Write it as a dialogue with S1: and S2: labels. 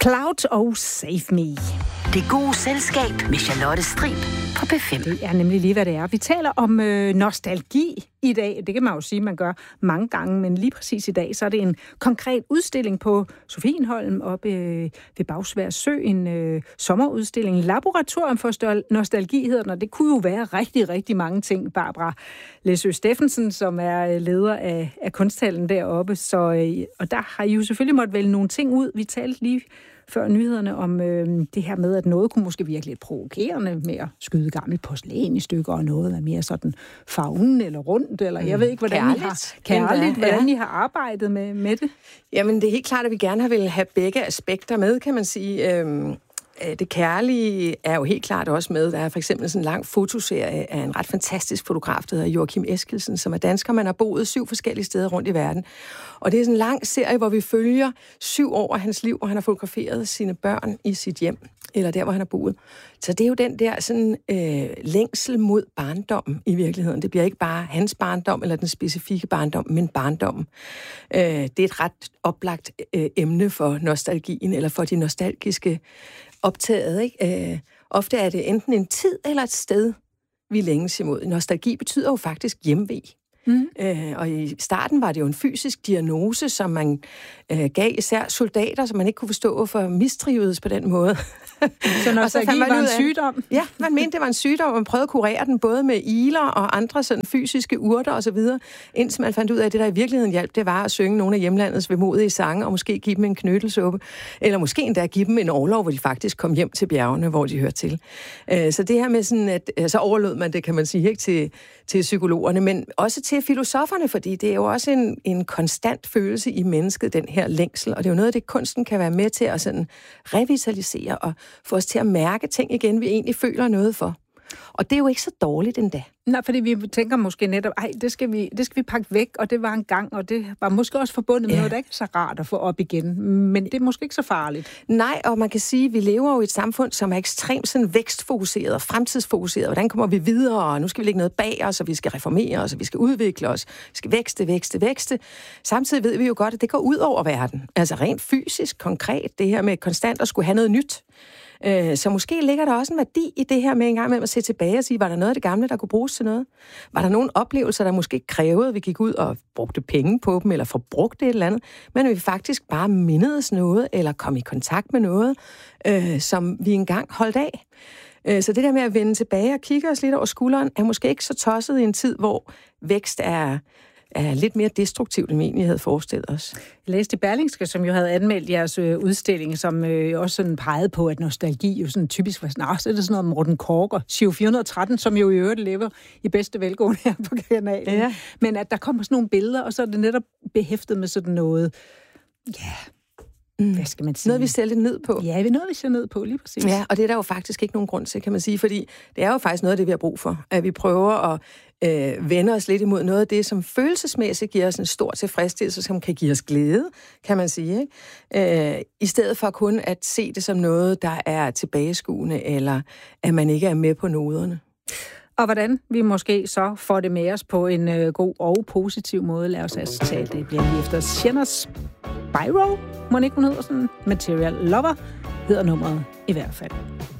S1: Cloud og Save Me.
S2: Det gode selskab med Charlotte Strib på P5.
S1: Det er nemlig lige, hvad det er. Vi taler om nostalgi i dag. Det kan man jo sige, man gør mange gange, men lige præcis i dag, så er det en konkret udstilling på Sofienholm oppe ved Bagsværd Sø. En sommerudstilling. Laboratorium for nostalgi hedder den, og det kunne jo være rigtig, rigtig mange ting. Barbara Læsø Steffensen, som er leder af kunsthallen deroppe. Og der har I jo selvfølgelig måtte vælge nogle ting ud. Vi talte lige før nyhederne om det her med, at noget kunne måske virke lidt provokerende med at skyde gammelt porcelæn i stykker, og noget er mere sådan fagnen eller rundt, eller jeg ved ikke, hvordan I har arbejdet med det.
S3: Jamen, det er helt klart, at vi gerne vil have begge aspekter med, kan man sige. Det kærlige er jo helt klart også med. Der er for eksempel sådan en lang fotoserie af en ret fantastisk fotograf, der hedder Joachim Eskildsen, som er dansker. Man har boet 7 forskellige steder rundt i verden. Og det er sådan en lang serie, hvor vi følger 7 år af hans liv, hvor han har fotograferet sine børn i sit hjem, eller der, hvor han har boet. Så det er jo den der sådan længsel mod barndommen i virkeligheden. Det bliver ikke bare hans barndom, eller den specifikke barndom, men barndommen. Det er et ret oplagt emne for nostalgien, eller for de nostalgiske optaget, ikke? Ofte er det enten en tid eller et sted, vi længes imod. Nostalgi betyder jo faktisk hjemve. Og i starten var det jo en fysisk diagnose, som man gav især soldater, som man ikke kunne forstå, hvorfor mistrivedes på den måde.
S1: Så nostalgi var en sygdom?
S3: Ja, man mente, det var en sygdom, og man prøvede at kurere den både med iler og andre sådan fysiske urter og så videre, indtil man fandt ud af, at det, der i virkeligheden hjalp, det var at synge nogle af hjemlandets vemodige sange, og måske give dem en knyttelsuppe, eller måske endda give dem en orlov, hvor de faktisk kom hjem til bjergene, hvor de hørte til. Så det her med sådan, at så overlod man det, kan man sige, ikke til psykologerne, men også til filosoferne, fordi det er jo også en konstant følelse i mennesket, den her længsel, og det er jo noget af det, kunsten kan være med til at sådan revitalisere og få os til at mærke ting igen, vi egentlig føler noget for. Og det er jo ikke så dårligt endda.
S1: Nej, fordi vi tænker måske netop, det skal vi pakke væk, og det var en gang, og det var måske også forbundet med noget, der ikke er så rart at få op igen. Men det er måske ikke så farligt.
S3: Nej, og man kan sige, at vi lever jo i et samfund, som er ekstremt sådan vækstfokuseret og fremtidsfokuseret. Hvordan kommer vi videre, og nu skal vi lægge noget bag os, og vi skal reformere os, og vi skal udvikle os, vi skal vækste. Samtidig ved vi jo godt, at det går ud over verden. Altså rent fysisk, konkret, det her med konstant at skulle have noget nyt. Så måske ligger der også en værdi i det her med en gang med at se tilbage og sige, var der noget af det gamle, der kunne bruges til noget? Var der nogle oplevelser, der måske krævede, at vi gik ud og brugte penge på dem, eller forbrugte et eller andet, men at vi faktisk bare mindedes noget, eller kom i kontakt med noget, som vi engang holdt af? Så det der med at vende tilbage og kigge os lidt over skulderen, er måske ikke så tosset i en tid, hvor vækst er lidt mere destruktivt, end vi egentlig havde forestillet os.
S1: Jeg læste i Berlingske, som jo havde anmeldt jeres udstilling, som også sådan pegede på, at nostalgi jo sådan typisk var sådan, så er det sådan noget om Morten Korker, Giro 413, som jo i øvrigt lever i bedste velgående her på kanalen. Ja. Men at der kommer sådan nogle billeder, og så er det netop behæftet med sådan noget, hvad skal man sige?
S3: Noget, vi ser lidt ned på.
S1: Ja, noget, vi ser ned på, lige præcis.
S3: Ja, og det er der jo faktisk ikke nogen grund til, kan man sige, fordi det er jo faktisk noget af det, vi har brug for. At vi prøver at vende os lidt imod noget af det, som følelsesmæssigt giver os en stor tilfredsstillelse, som kan give os glæde, kan man sige, ikke? I stedet for kun at se det som noget, der er tilbageskuende, eller at man ikke er med på noderne.
S1: Og hvordan vi måske så får det med os på en god og positiv måde. Lad os altså tage det. Bliver lige efter Sienna Spyro. Må ikke hun hedder sådan? Material Lover hedder nummeret i hvert fald.